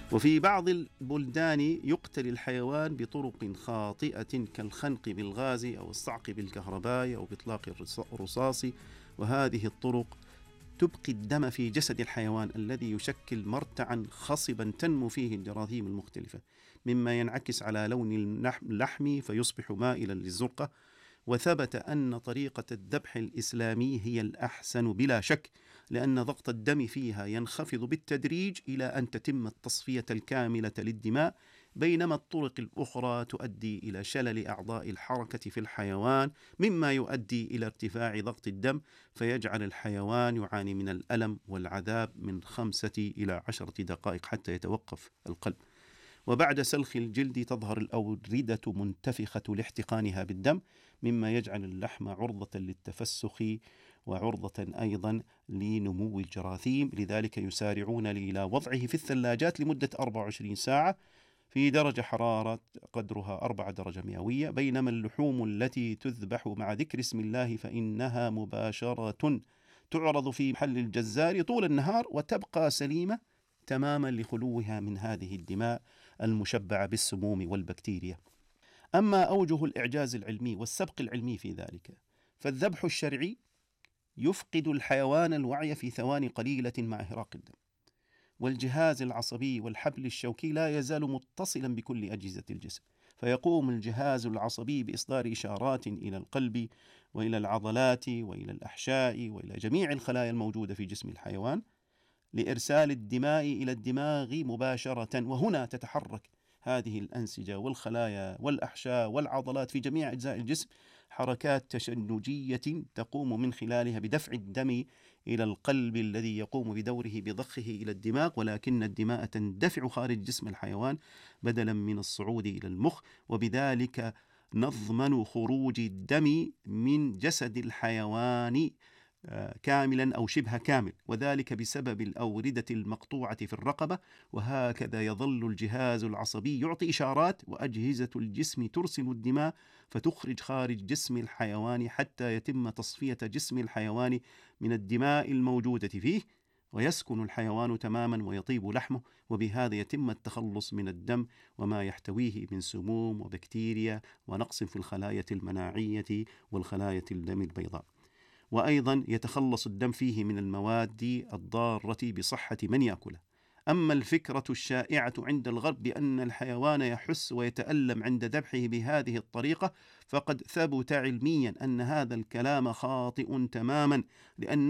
وفي بعض البلدان يقتل الحيوان بطرق خاطئة كالخنق بالغاز أو الصعق بالكهرباء أو بإطلاق الرصاص، وهذه الطرق تبقي الدم في جسد الحيوان الذي يشكل مرتعا خصبا تنمو فيه الجراثيم المختلفة، مما ينعكس على لون اللحم فيصبح مائلا للزرقة. وثبت أن طريقة الذبح الإسلامي هي الأحسن بلا شك، لأن ضغط الدم فيها ينخفض بالتدريج إلى أن تتم التصفية الكاملة للدماء، بينما الطرق الأخرى تؤدي إلى شلل أعضاء الحركة في الحيوان، مما يؤدي إلى ارتفاع ضغط الدم فيجعل الحيوان يعاني من الألم والعذاب من 5 إلى 10 دقائق حتى يتوقف القلب. وبعد سلخ الجلد تظهر الأوردة منتفخة لاحتقانها بالدم، مما يجعل اللحم عرضة للتفسخ وعرضة أيضا لنمو الجراثيم، لذلك يسارعون إلى وضعه في الثلاجات لمدة 24 ساعة في درجة حرارة قدرها 4 درجة مئوية، بينما اللحوم التي تذبح مع ذكر اسم الله فإنها مباشرة تعرض في محل الجزار طول النهار وتبقى سليمة تماما لخلوها من هذه الدماء المشبعة بالسموم والبكتيريا. أما أوجه الإعجاز العلمي والسبق العلمي في ذلك، فالذبح الشرعي يفقد الحيوان الوعي في ثواني قليلة مع إهراق الدم، والجهاز العصبي والحبل الشوكي لا يزال متصلا بكل أجهزة الجسم، فيقوم الجهاز العصبي بإصدار إشارات إلى القلب وإلى العضلات وإلى الأحشاء وإلى جميع الخلايا الموجودة في جسم الحيوان لإرسال الدماء إلى الدماغ مباشرة، وهنا تتحرك هذه الأنسجة والخلايا والأحشاء والعضلات في جميع أجزاء الجسم حركات تشنجية تقوم من خلالها بدفع الدم إلى القلب الذي يقوم بدوره بضخه إلى الدماغ، ولكن الدماء تندفع خارج جسم الحيوان بدلا من الصعود إلى المخ، وبذلك نضمن خروج الدم من جسد الحيوان كاملا أو شبه كامل، وذلك بسبب الأوردة المقطوعة في الرقبة. وهكذا يظل الجهاز العصبي يعطي إشارات وأجهزة الجسم ترسل الدماء فتخرج خارج جسم الحيوان حتى يتم تصفية جسم الحيوان من الدماء الموجودة فيه، ويسكن الحيوان تماما ويطيب لحمه، وبهذا يتم التخلص من الدم وما يحتويه من سموم وبكتيريا ونقص في الخلايا المناعية والخلايا الدم البيضاء. وأيضا يتخلص الدم فيه من المواد الضارة بصحة من يأكله. أما الفكرة الشائعة عند الغرب بأن الحيوان يحس ويتألم عند ذبحه بهذه الطريقة، فقد ثبت علميا أن هذا الكلام خاطئ تماما، لأن